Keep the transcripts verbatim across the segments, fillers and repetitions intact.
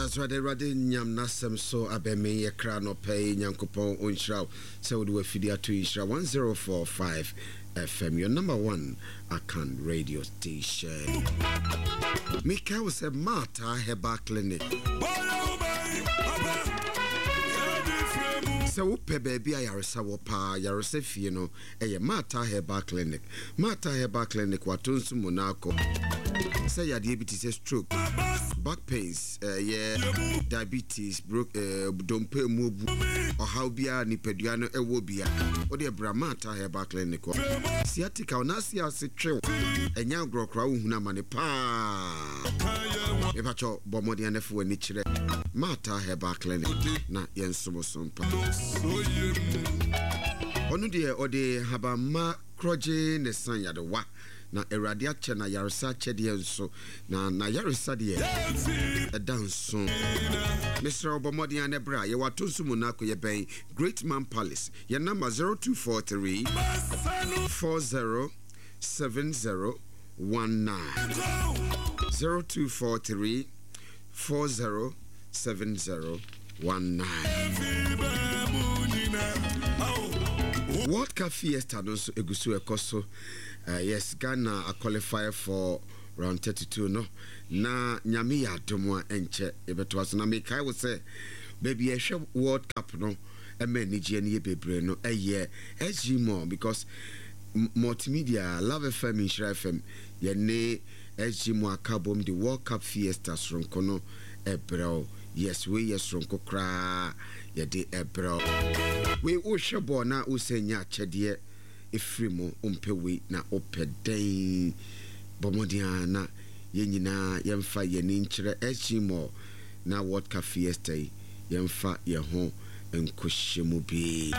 That's right, Radi Nyam Nasem so Abeme Yakrano Pay Yankopon Unshraw, so do a Fidia to Ishra one zero four five F M, your number one Akan radio station. Mika was a Martha Heba Clinic. So, baby, I are so pa, Yarosef, you know, a Martha Heba Clinic. Martha Heba Clinic, Watunsu Monaco. Say your diabetes, stroke, back pains, uh, yeah, diabetes, broke, uh, don't pay move, or how be a nipediano, a wobia, or the Bramata Heba Clinic. Sciatica, or Nasia, sit chill, and young grow crown, Namani pa. If I talk Bomodian F when it's Martha Heba Clinic, not Yen Sumoson. Onu de ode haba ma kroje ne san ya de wa na erade ache na yaresa che de nso na na yaresa de e danso Mister Obomodi anebra ye watonsu mu na koye ben Great Man Palace ye number zero two four three four zero seven zero one nine zero two four three four zero seven zero one nine. World Cup Fiesta no so egusu ekoso. Uh, yes, Ghana a qualifier for round thirty-two no. Na nyame ya domo enche ebeto aso na make I would say baby a World Cup no e me nije ne bebre no eye S G more because multimedia Love F M Shira F M ye ne S G more akabom the World Cup Fiesta sonko no ebro. Yes, we yes ronko kra ye de ebro. We o shebo na o senya chede efrimo ompewe na opeden bomodian na ye nyina yemfa ye ni nkyere echimo na World Cup Fiesta yemfa ye ho enkohyemu bi.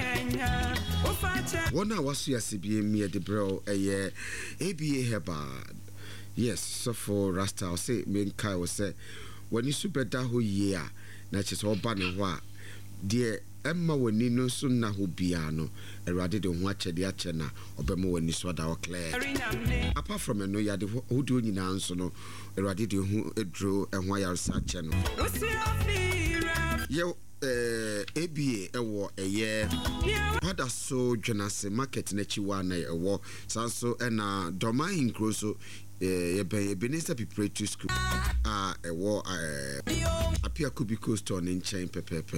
Wona waso yasebie mi de bro eye A B A heba. Yes, so for Rasta I say me kai was say when you super da ho ye a na che so ba ne ho a de emma woni no so na ho bia no erade de ho achede ache na obema woni so da o clear apart from no ya de ho do nyina nso no erade de ho edro ehwa ya research no ye eh A B A ewo eye pada so dwenase market na chiwa na ewo sanso na domain grosso eh Ebenezer Preparatory School ah ewo eh apia kubiko store in chain pepepe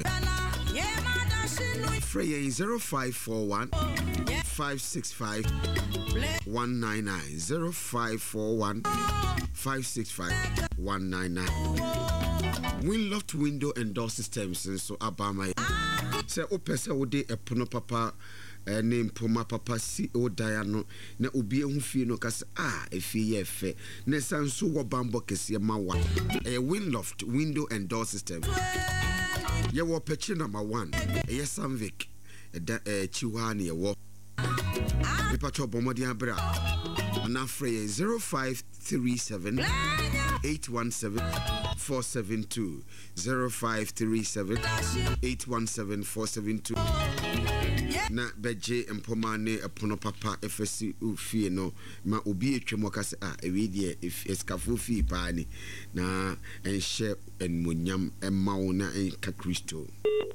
Frey zero five four one five six five one nine nine zero five four one five six five one nine nine Winloft window and door systems and so abama say opese wo de epono papa name poma papa si o diano na obi ehu fie no kase ah efie ye fe na sanso wo bambo kese ma wa e Winloft window and door system ye wo pechi number one e Samvik e da e chiwa ne ye wo me pacho bomodi abra na frey zero five three seven eight one seven four seven two zero five three seven eight one seven four seven two na beje empoma ne epono papa efesi ufie no ma obi etwemo kase ah ewe die eskafo fi pa ni na enhye enmonyam emmawo na enka Kristo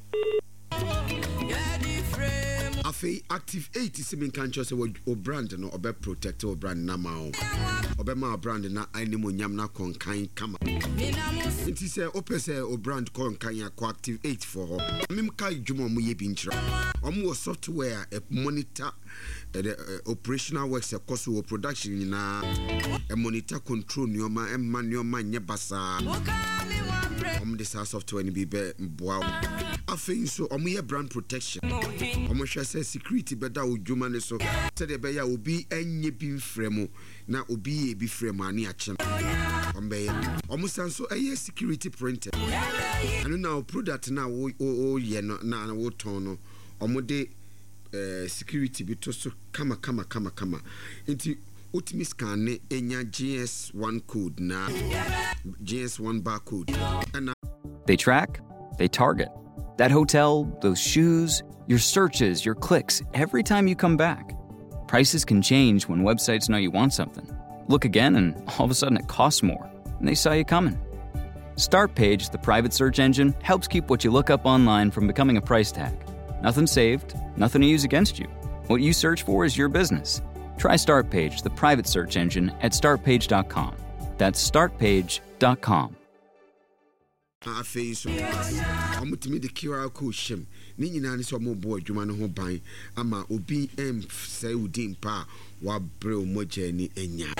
Afi active eight seven kancho se o brand no obe protect o brand na ma o obe ma brand na animonyam na konkan kama nti se opese o brand konkan ya ko active eight for ho mim kai dwuma mo ye bi nchira omo software e monitor the uh, operational works e cost o production na e monitor control nyoma e ma nyoma nye basa om this software ni bi be boa afin so omo ye brand protection omo hwe se security beda odwuma ne so se de be ya obi enye bi mfremu na obi e bi fremu ani ache ombe omo sanso eye security printer anu na product na wo o ye no na wo ton no omo de Uh, security bi to so kama kama kama kama nti ultimate scan ne enya G S one code na G S one barcode and they track, they target that hotel, those shoes, your searches, your clicks every time you come back. Prices can change when websites know you want something. Look again and all of a sudden it costs more and they saw you coming. StartPage, the private search engine, helps keep what you look up online from becoming a price tag. Nothing saved, nothing to use against you. What you search for is your business. Try StartPage, the private search engine, at start page dot com. That's start page dot com. I face I'm to me the Q R code shim. Nina is one more boy, Jumano Hobine. Ama Obi M. Say Udin Pa, Wabro Mojeni Enya.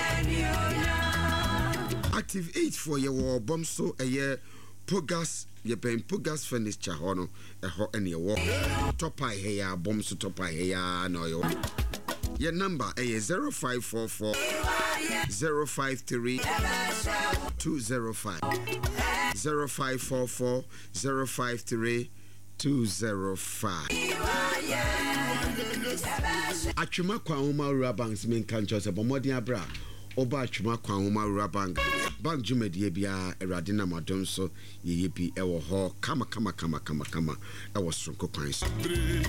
Active eight for your war bomb so a year. Pogas, ye pen Pogas furniture hono, a hot and your walk. Top eye hair, bombs to top eye hair, no yo. Your number is zero five four four zero five three two zero five zero five four four zero five three two zero five. Achuma kwa uma rabanks mean canchos a bomodi abra. Oba achuma kwa uma rabang. Bank jumedie bia eradina madom so ye ye bi ewo ho kama kama kama kama kama ewo sonko kwan so.